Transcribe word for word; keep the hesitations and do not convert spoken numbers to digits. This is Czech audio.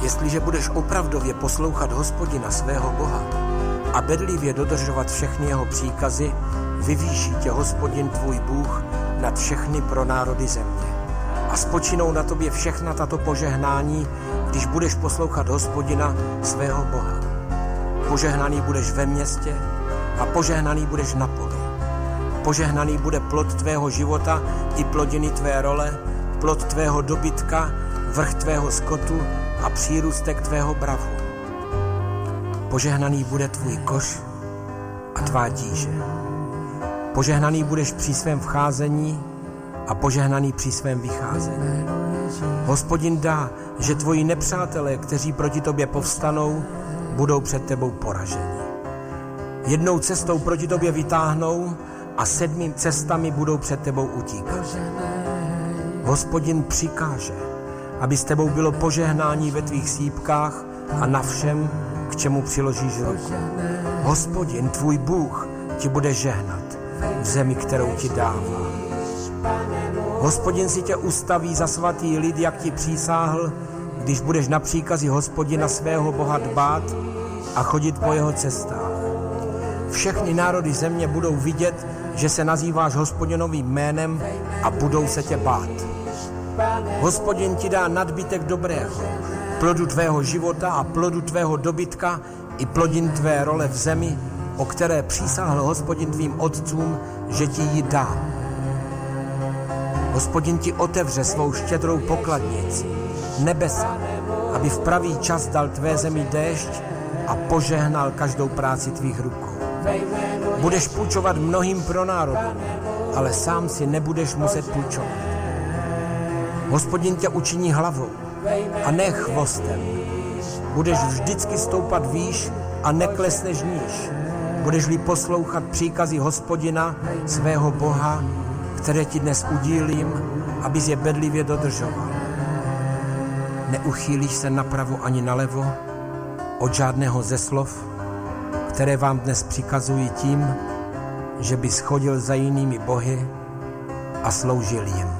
Jestliže budeš opravdově poslouchat Hospodina svého Boha a bedlivě dodržovat všechny jeho příkazy, vyvýší tě Hospodin tvůj Bůh nad všechny pronárody země. A spočinou na tobě všechna tato požehnání, když budeš poslouchat Hospodina svého Boha. Požehnaný budeš ve městě a požehnaný budeš na poli. Požehnaný bude plod tvého života i plodiny tvé role, plod tvého dobytka, vrch tvého skotu a přírůstek tvého bravu. Požehnaný bude tvůj koš a tvá díže. Požehnaný budeš při svém vcházení a požehnaný při svém vycházení. Hospodin dá, že tvoji nepřátelé, kteří proti tobě povstanou, budou před tebou poraženi. Jednou cestou proti tobě vytáhnou a sedmi cestami budou před tebou utíkat. Hospodin přikáže, aby s tebou bylo požehnání ve tvých sýpkách a na všem, k čemu přiložíš ruku. Hospodin, tvůj Bůh, ti bude žehnat v zemi, kterou ti dává. Hospodin si tě ustaví za svatý lid, jak ti přísáhl, když budeš na příkazy Hospodina svého Boha dbát a chodit po jeho cestách. Všechny národy země budou vidět, že se nazýváš Hospodinovým jménem a budou se tě bát. Hospodin ti dá nadbytek dobrého, plodu tvého života a plodu tvého dobytka i plodin tvé role v zemi, o které přísáhl Hospodin tvým otcům, že ti ji dá. Hospodin ti otevře svou štědrou pokladnici, nebesa, aby v pravý čas dal tvé zemi déšť a požehnal každou práci tvých rukou. Budeš půjčovat mnohým pronárodům, ale sám si nebudeš muset půjčovat. Hospodin tě učiní hlavou a ne chvostem. Budeš vždycky stoupat výš a neklesneš níž. Budeš-li poslouchat příkazy Hospodina, svého Boha, které ti dnes udílím, abys je bedlivě dodržoval. Neuchýlíš se napravo ani nalevo od žádného ze slov, které vám dnes přikazují tím, že bys chodil za jinými bohy a sloužil jim.